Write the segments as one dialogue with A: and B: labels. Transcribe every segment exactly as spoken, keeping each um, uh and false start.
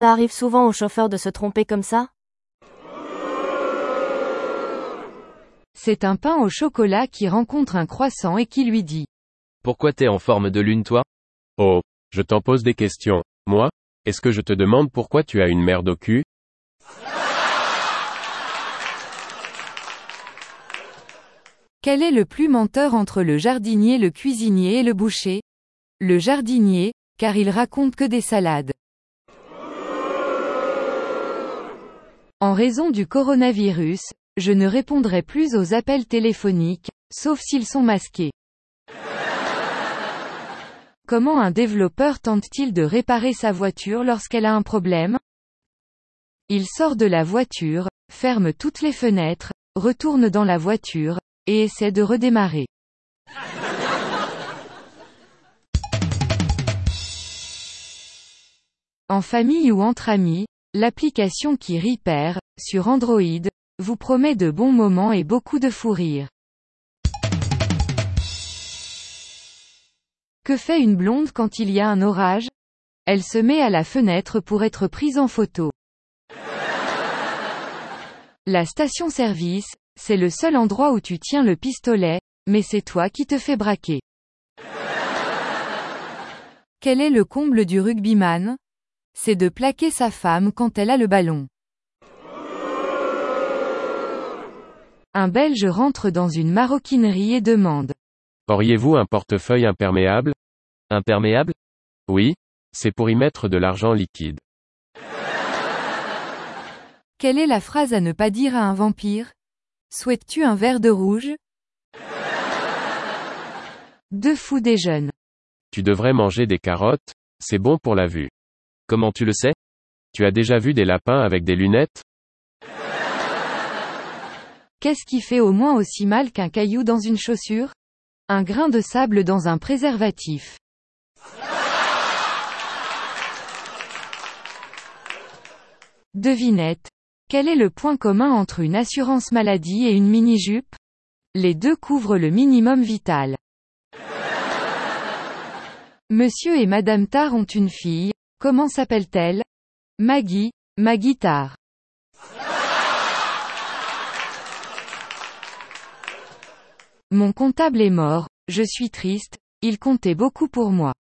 A: Ça arrive souvent aux chauffeurs de se tromper comme ça?
B: C'est un pain au chocolat qui rencontre un croissant et qui lui dit.
C: Pourquoi t'es en forme de lune toi?
D: Oh, je t'en pose des questions. Moi? Est-ce que je te demande pourquoi tu as une merde au cul?
B: Quel est le plus menteur entre le jardinier, le cuisinier et le boucher? Le jardinier, car il raconte que des salades. En raison du coronavirus, je ne répondrai plus aux appels téléphoniques, sauf s'ils sont masqués. Comment un développeur tente-t-il de réparer sa voiture lorsqu'elle a un problème? Il sort de la voiture, ferme toutes les fenêtres, retourne dans la voiture, et essaie de redémarrer. En famille ou entre amis, l'application qui Repair, sur Android, vous promet de bons moments et beaucoup de fou rire. Que fait une blonde quand il y a un orage? Elle se met à la fenêtre pour être prise en photo. La station-service, c'est le seul endroit où tu tiens le pistolet, mais c'est toi qui te fais braquer. Quel est le comble du rugbyman? C'est de plaquer sa femme quand elle a le ballon. Un Belge rentre dans une maroquinerie et demande.
D: Auriez-vous un portefeuille imperméable?
C: Imperméable?
D: Oui. C'est pour y mettre de l'argent liquide.
B: Quelle est la phrase à ne pas dire à un vampire? Souhaites-tu un verre de rouge? Deux fous déjeunent.
D: Tu devrais manger des carottes, c'est bon pour la vue.
C: Comment tu le sais?
D: Tu as déjà vu des lapins avec des lunettes?
B: Qu'est-ce qui fait au moins aussi mal qu'un caillou dans une chaussure? Un grain de sable dans un préservatif. Devinette. Quel est le point commun entre une assurance maladie et une mini-jupe? Les deux couvrent le minimum vital. Monsieur et Madame Tar ont une fille. Comment s'appelle-t-elle? Maggie, Maggie Tar. Mon comptable est mort, je suis triste, il comptait beaucoup pour moi.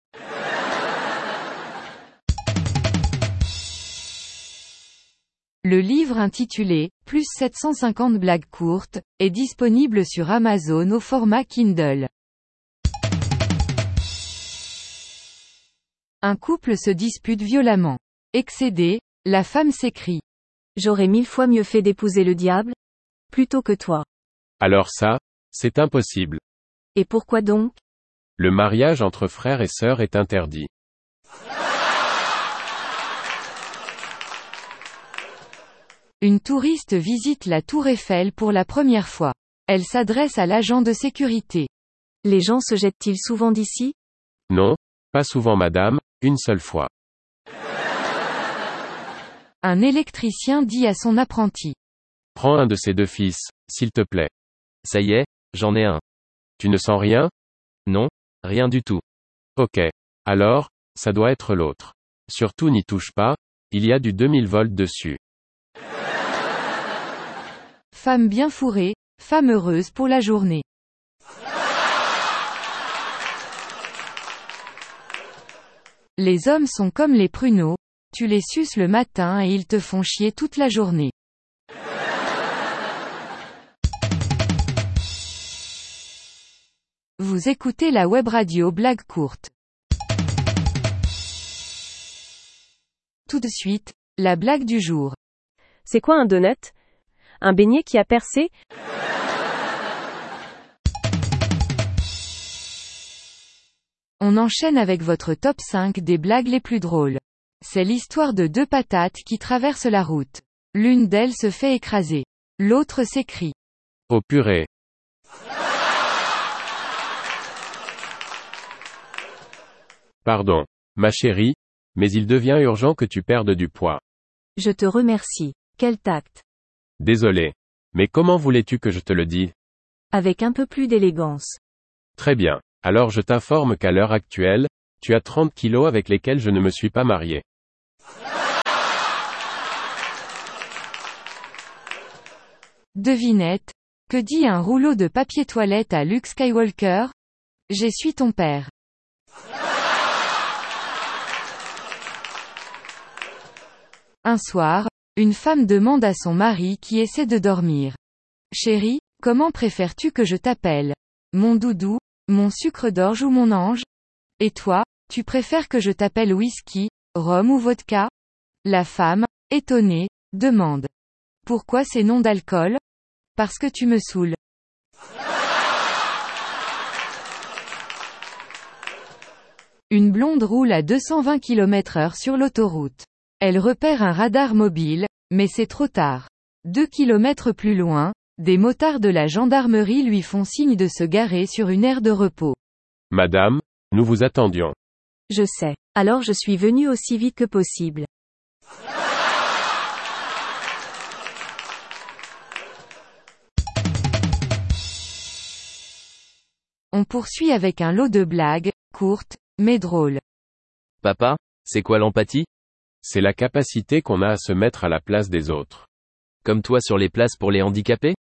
B: Le livre intitulé « Plus sept cent cinquante blagues courtes » est disponible sur Amazon au format Kindle. Un couple se dispute violemment. Excédée, la femme s'écrie.
A: J'aurais mille fois mieux fait d'épouser le diable, plutôt que toi.
D: Alors ça, c'est impossible.
A: Et pourquoi donc?
D: Le mariage entre frères et sœurs est interdit.
B: Une touriste visite la tour Eiffel pour la première fois. Elle s'adresse à l'agent de sécurité.
A: Les gens se jettent-ils souvent d'ici?
D: Non, pas souvent madame, une seule fois.
B: Un électricien dit à son apprenti.
D: Prends un de ces deux fils, s'il te plaît.
C: Ça y est, j'en ai un.
D: Tu ne sens rien?
C: Non, rien du tout.
D: Ok. Alors, ça doit être l'autre. Surtout n'y touche pas, il y a du deux mille volts dessus.
B: Femme bien fourrée, femme heureuse pour la journée. Les hommes sont comme les pruneaux, tu les suces le matin et ils te font chier toute la journée. Vous écoutez la web radio Blague courte. Tout de suite, la blague du jour.
A: C'est quoi un donut? Un beignet qui a percé?
B: On enchaîne avec votre top cinq des blagues les plus drôles. C'est l'histoire de deux patates qui traversent la route. L'une d'elles se fait écraser. L'autre s'écrie.
D: Oh purée. Pardon, ma chérie, mais il devient urgent que tu perdes du poids.
A: Je te remercie. Quel tact.
D: Désolé. Mais comment voulais-tu que je te le dise?
A: Avec un peu plus d'élégance.
D: Très bien. Alors je t'informe qu'à l'heure actuelle, tu as trente kilos avec lesquels je ne me suis pas marié.
B: Devinette. Que dit un rouleau de papier toilette à Luke Skywalker? J'essuie ton père. Un soir, une femme demande à son mari qui essaie de dormir. Chérie, comment préfères-tu que je t'appelle? Mon doudou, mon sucre d'orge ou mon ange? Et toi, tu préfères que je t'appelle whisky, rhum ou vodka? La femme, étonnée, demande. Pourquoi ces noms d'alcool? Parce que tu me saoules. Une blonde roule à deux cent vingt kilomètres heure sur l'autoroute. Elle repère un radar mobile, mais c'est trop tard. Deux kilomètres plus loin, des motards de la gendarmerie lui font signe de se garer sur une aire de repos.
D: Madame, nous vous attendions.
A: Je sais. Alors je suis venu aussi vite que possible.
B: On poursuit avec un lot de blagues, courtes, mais drôles.
C: Papa, c'est quoi l'empathie?
D: C'est la capacité qu'on a à se mettre à la place des autres.
C: Comme toi sur les places pour les handicapés?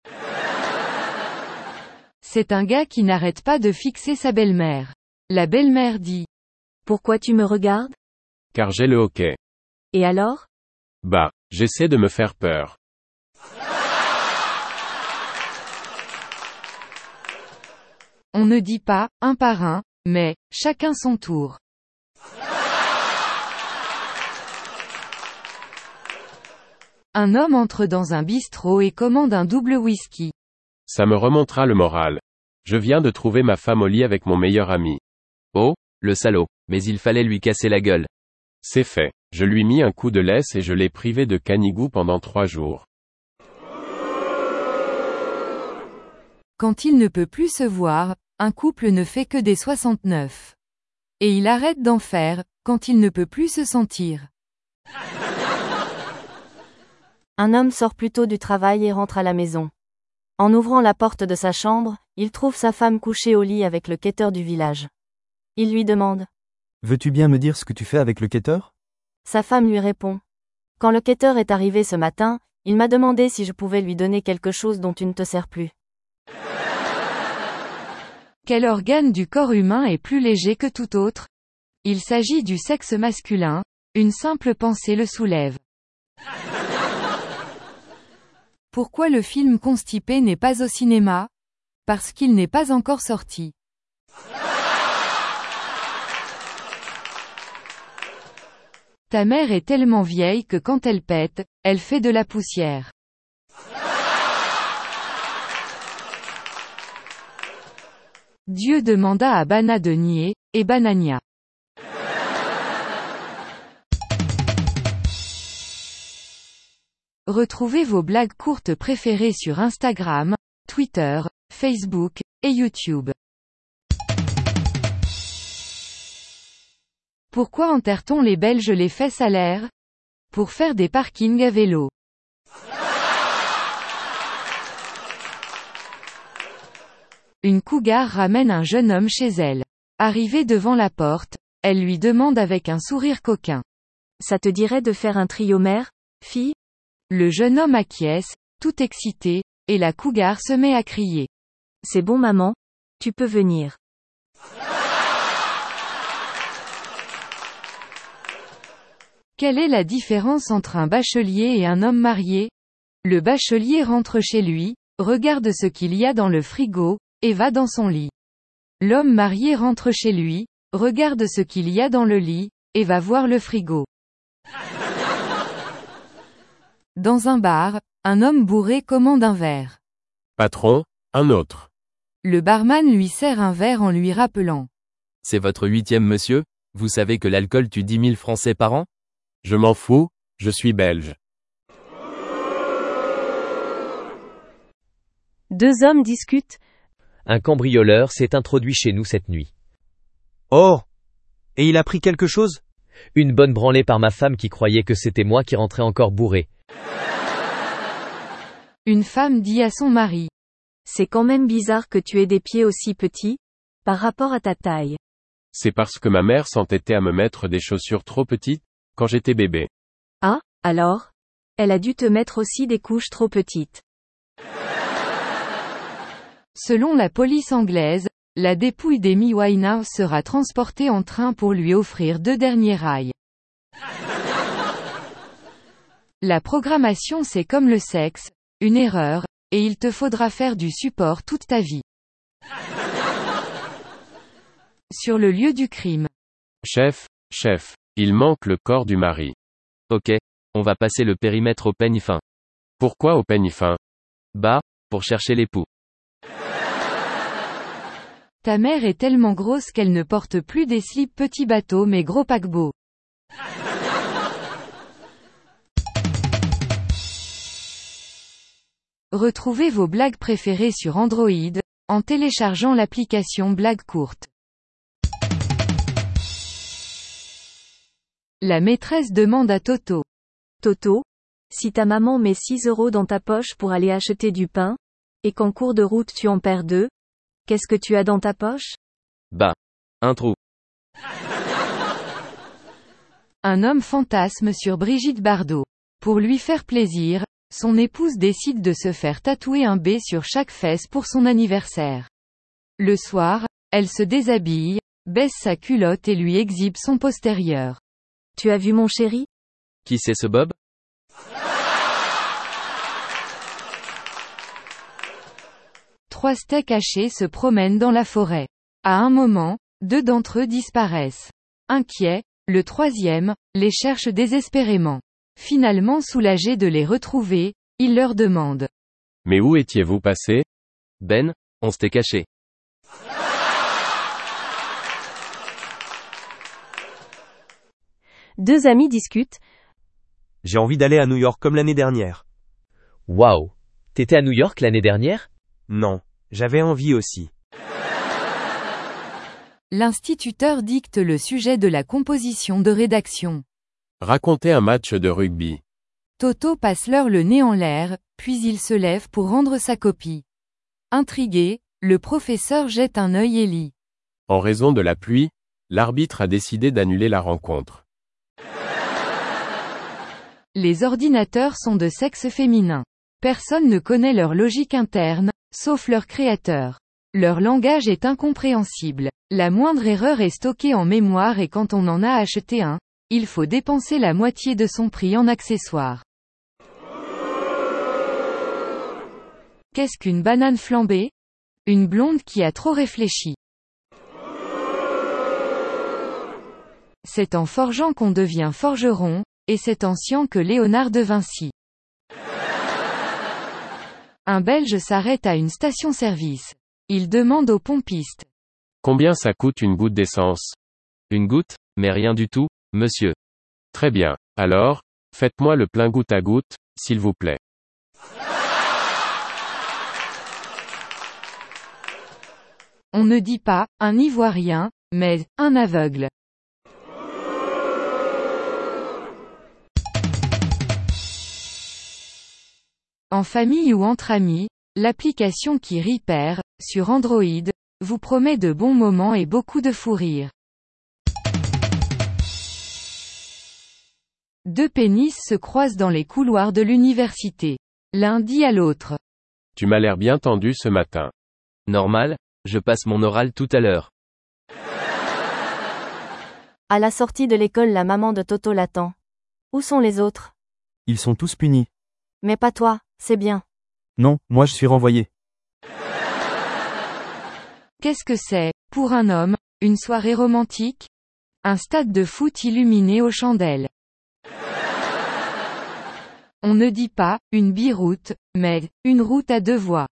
B: C'est un gars qui n'arrête pas de fixer sa belle-mère. La belle-mère dit.
A: Pourquoi tu me regardes?
D: Car j'ai le hoquet.
A: Et alors?
D: Bah, j'essaie de me faire peur.
B: On ne dit pas, un par un, mais, chacun son tour. Un homme entre dans un bistrot et commande un double whisky.
D: Ça me remontera le moral. Je viens de trouver ma femme au lit avec mon meilleur ami.
C: Oh, le salaud, mais il fallait lui casser la gueule.
D: C'est fait. Je lui mis un coup de laisse et je l'ai privé de canigou pendant trois jours.
B: Quand il ne peut plus se voir, un couple ne fait que des soixante-neuf. Et il arrête d'en faire, quand il ne peut plus se sentir.
E: Un homme sort plus tôt du travail et rentre à la maison. En ouvrant la porte de sa chambre, il trouve sa femme couchée au lit avec le quêteur du village. Il lui demande.
F: Veux-tu bien me dire ce que tu fais avec le quêteur?
E: Sa femme lui répond. Quand le quêteur est arrivé ce matin, il m'a demandé si je pouvais lui donner quelque chose dont tu ne te sers plus.
B: Quel organe du corps humain est plus léger que tout autre? Il s'agit du sexe masculin, une simple pensée le soulève. Pourquoi le film Constipé n'est pas au cinéma? Parce qu'il n'est pas encore sorti. Ta mère est tellement vieille que quand elle pète, elle fait de la poussière. Dieu demanda à Bana de nier, et Banania. Retrouvez vos blagues courtes préférées sur Instagram, Twitter, Facebook, et YouTube. Pourquoi enterre-t-on les Belges les fesses à l'air? Pour faire des parkings à vélo. Une cougar ramène un jeune homme chez elle. Arrivée devant la porte, elle lui demande avec un sourire coquin.
A: Ça te dirait de faire un trio mère, fille?
B: Le jeune homme acquiesce, tout excité, et la cougar se met à crier.
A: C'est bon maman, tu peux venir.
B: Quelle est la différence entre un bachelier et un homme marié? Le bachelier rentre chez lui, regarde ce qu'il y a dans le frigo, et va dans son lit. L'homme marié rentre chez lui, regarde ce qu'il y a dans le lit, et va voir le frigo. Dans un bar, un homme bourré commande un verre.
D: Patron, un autre.
B: Le barman lui sert un verre en lui rappelant.
C: C'est votre huitième monsieur? Vous savez que l'alcool tue dix mille Français par an?
D: Je m'en fous, je suis belge.
A: Deux hommes discutent.
G: Un cambrioleur s'est introduit chez nous cette nuit.
F: Oh! Et il a pris quelque chose?
G: Une bonne branlée par ma femme qui croyait que c'était moi qui rentrais encore bourré.
B: Une femme dit à son mari.
A: C'est quand même bizarre que tu aies des pieds aussi petits, par rapport à ta taille.
D: C'est parce que ma mère s'entêtait à me mettre des chaussures trop petites, quand j'étais bébé.
A: Ah, alors? Elle a dû te mettre aussi des couches trop petites.
B: Selon la police anglaise, la dépouille d'Amy Winehouse sera transportée en train pour lui offrir deux derniers rails. La programmation c'est comme le sexe, une erreur, et il te faudra faire du support toute ta vie. Sur le lieu du crime.
D: Chef, chef, il manque le corps du mari.
C: Ok, on va passer le périmètre au peigne fin.
D: Pourquoi au peigne fin?
C: Bah, pour chercher l'époux.
B: Ta mère est tellement grosse qu'elle ne porte plus des slips petits bateaux mais gros paquebots. Retrouvez vos blagues préférées sur Android, en téléchargeant l'application Blagues courtes. La maîtresse demande à Toto.
A: Toto, si ta maman met six euros dans ta poche pour aller acheter du pain, et qu'en cours de route tu en perds deux, qu'est-ce que tu as dans ta poche?
C: Bah, un trou.
B: Un homme fantasme sur Brigitte Bardot. Pour lui faire plaisir, son épouse décide de se faire tatouer un B sur chaque fesse pour son anniversaire. Le soir, elle se déshabille, baisse sa culotte et lui exhibe son postérieur.
A: Tu as vu mon chéri?
C: Qui c'est ce Bob?
B: Trois steaks hachés se promènent dans la forêt. À un moment, deux d'entre eux disparaissent. Inquiet, le troisième, les cherche désespérément. Finalement soulagé de les retrouver, il leur demande.
D: Mais où étiez-vous passé?
C: Ben, on s'était caché.
A: Deux amis discutent.
F: J'ai envie d'aller à New York comme l'année dernière.
G: Waouh. T'étais à New York l'année dernière?
F: Non, j'avais envie aussi.
B: L'instituteur dicte le sujet de la composition de rédaction.
D: Racontez un match de rugby.
B: Toto passe l'heure le nez en l'air, puis il se lève pour rendre sa copie. Intrigué, le professeur jette un œil et lit.
D: En raison de la pluie, l'arbitre a décidé d'annuler la rencontre.
B: Les ordinateurs sont de sexe féminin. Personne ne connaît leur logique interne, sauf leur créateur. Leur langage est incompréhensible. La moindre erreur est stockée en mémoire et quand on en a acheté un, il faut dépenser la moitié de son prix en accessoires. Qu'est-ce qu'une banane flambée? Une blonde qui a trop réfléchi. C'est en forgeant qu'on devient forgeron, et c'est en sciant que Léonard de Vinci. Un Belge s'arrête à une station-service. Il demande au pompiste.
D: Combien ça coûte une goutte d'essence?
C: Une goutte, mais rien du tout, monsieur.
D: Très bien. Alors, faites-moi le plein goutte à goutte, s'il vous plaît.
B: On ne dit pas, un Ivoirien, mais, un aveugle. En famille ou entre amis, l'application qui rit perd, sur Android, vous promet de bons moments et beaucoup de fou rire. Deux pénis se croisent dans les couloirs de l'université. L'un dit à l'autre.
D: Tu m'as l'air bien tendu ce matin.
C: Normal, je passe mon oral tout à l'heure.
E: À la sortie de l'école, la maman de Toto l'attend. Où sont les autres?
F: Ils sont tous punis.
E: Mais pas toi, c'est bien.
F: Non, moi je suis renvoyé.
B: Qu'est-ce que c'est, pour un homme, une soirée romantique? Un stade de foot illuminé aux chandelles. On ne dit pas, une biroute, mais, une route à deux voies.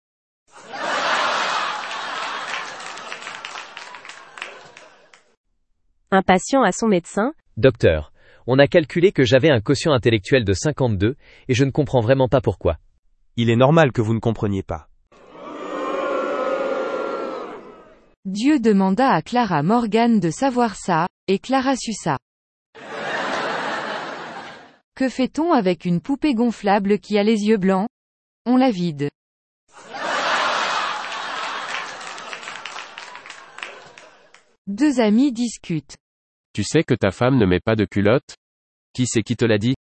A: Un patient à son médecin.
G: Docteur, on a calculé que j'avais un quotient intellectuel de cinquante-deux, et je ne comprends vraiment pas pourquoi.
F: Il est normal que vous ne compreniez pas.
B: Dieu demanda à Clara Morgan de savoir ça, et Clara sut ça. Que fait-on avec une poupée gonflable qui a les yeux blancs? On la vide. Deux amis discutent.
D: Tu sais que ta femme ne met pas de culotte?
C: Qui c'est qui te l'a dit?